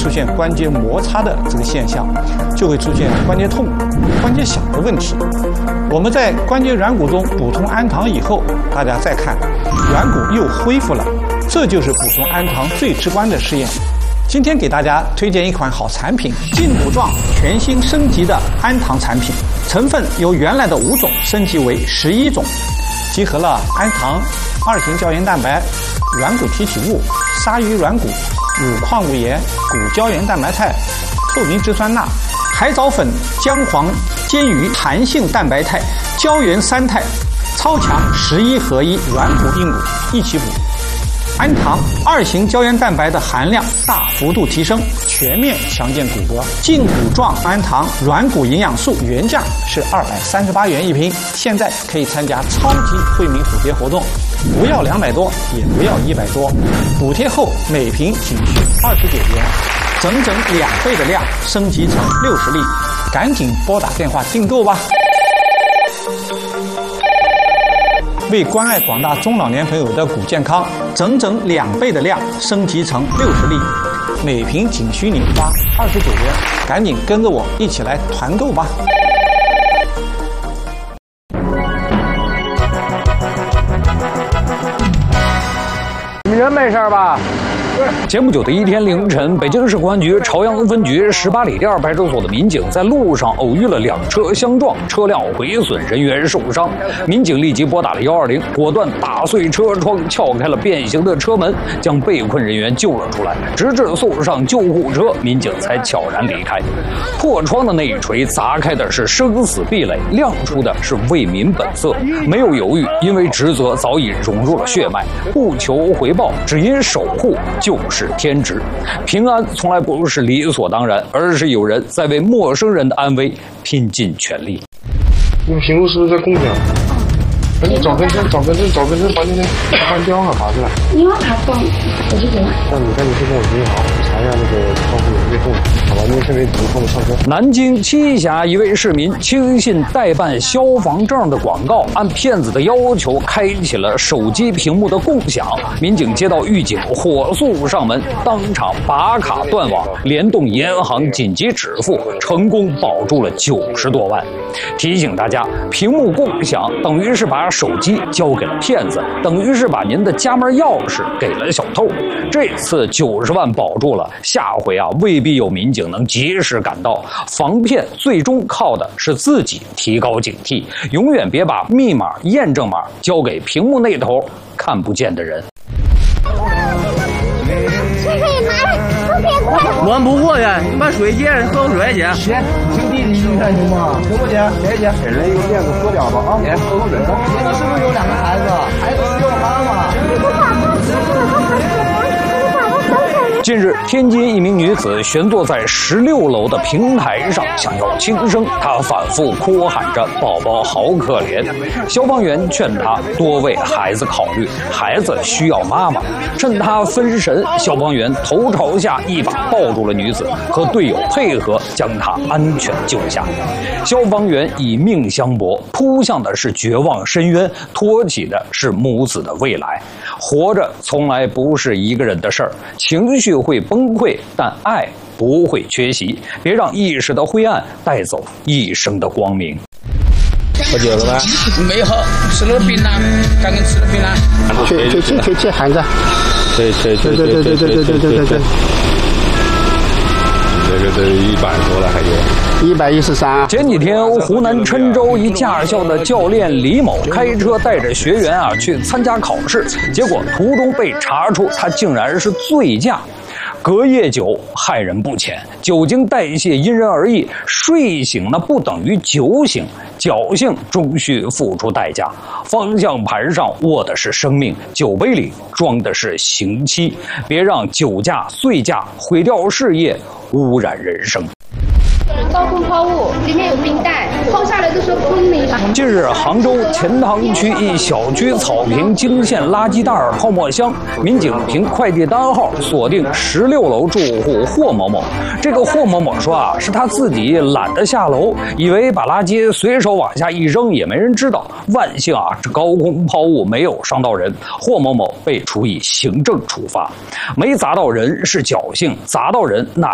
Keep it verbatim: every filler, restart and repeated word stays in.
出现关节摩擦的这个现象，就会出现关节痛、关节响的问题。我们在关节软骨中补充氨糖以后，大家再看，软骨又恢复了，这就是补充氨糖最直观的试验。今天给大家推荐一款好产品——胫骨状全新升级的氨糖产品，成分由原来的五种升级为十一种，集合了氨糖、二型胶原蛋白、软骨提取物、鲨鱼软骨、乳矿物盐、骨胶原蛋白肽、透明质酸钠、海藻粉、姜黄、煎鱼、弹性蛋白肽、胶原三肽，超强十一合一软骨硬骨一起补。氨糖、二型胶原蛋白的含量大幅度提升，全面强健骨骼。胫骨状氨糖软骨营养素原价是二百三十八元一瓶，现在可以参加超级惠民补贴活动，不要两百多，也不要一百多，补贴后每瓶仅需二十九元，整整两倍的量，升级成六十粒，赶紧拨打电话订购吧。为关爱广大中老年朋友的骨健康，整整两倍的量升级成六十粒，每瓶仅需你花二十九元，赶紧跟着我一起来团购吧。 你人没事吧？ 前不久的一天凌晨，北京市公安局朝阳分局十八里店派出所的民警在路上偶遇了两车相撞，车辆毁损，人员受伤。民警立即拨打了一二零，果断打碎车窗，撬开了变形的车门，将被困人员救了出来。直至送上救护车，民警才悄然离开。破窗的那一锤砸开的是生死壁垒，亮出的是为民本色，没有犹豫，因为职责早已融入了血脉，不求回报，只因守护就是天职。平安从来不是理所当然，而是有人在为陌生人的安危拼尽全力。 你们平路是不是在共享？哎，你找根针，找根针，找根针，把那个半雕啊拔出来。 你要爬动，我就行。 那你赶紧去跟我联系好，我查一下那个窗户有没有动，好吧？因为现在只是放着上车。 南京栖霞一位市民轻信代办消防证的广告，按骗子的要求开启了手机屏幕的共享。民警接到预警，火速上门，当场拔卡断网，联动银行紧急止付，成功保住了九十多万。提醒大家，屏幕共享等于是把手机交给了骗子，等于是把您的家门钥匙给了小偷。这次九十万保住了，下回啊未必有民警能及时赶到。防骗最终靠的是自己提高警惕，永远别把密码、验证码交给屏幕那头看不见的人。 我们不过去，你把水接着，喝口水去。 行，兄弟，你看行吗？行不行？行行。给人一个面子，喝点吧啊！来，喝口水。你们是不是有两个孩子？孩子是要妈妈。 近日，天津一名女子悬坐在十六楼的平台上，想要轻生，她反复哭喊着“宝宝好可怜”。消防员劝她多为孩子考虑，孩子需要妈妈。趁她分神，消防员头朝下一把抱住了女子，和队友配合将她安全救下。消防员以命相搏，扑向的是绝望深渊，托起的是母子的未来。活着从来不是一个人的事儿，情绪会崩溃，但爱不会缺席。别让一时的灰暗带走一生的光明。 喝酒了吗？ 没喝，吃了槟榔，刚刚吃了槟榔。 去去去去去喊着。对对对对对对对对对对。这个是一百多了，还有一百一十三。 前几天，湖南郴州一驾校的教练李某开车带着学员啊去参加考试，结果途中被查出他竟然是醉驾。隔夜酒害人不浅，酒精代谢因人而异，睡醒呢不等于酒醒，侥幸终须付出代价。方向盘上握的是生命，酒杯里装的是刑期，别让酒驾、醉驾毁掉事业，污染人生。 高空抛物，里面有冰袋，抛下来都是昆明。 近日，杭州钱塘区一小区草坪惊现垃圾袋、泡沫箱，民警凭快递单号锁定十六楼住户霍某某。这个霍某某说啊，是他自己懒得下楼，以为把垃圾随手往下一扔也没人知道。万幸啊，这高空抛物没有伤到人，霍某某被处以行政处罚。没砸到人是侥幸，砸到人那